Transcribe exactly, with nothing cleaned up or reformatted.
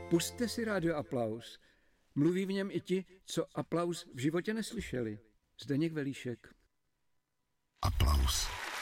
Pusťte si Rádio Aplaus. Mluví v něm i ti, co aplaus v životě neslyšeli. Zdeněk Velíšek. Aplaus.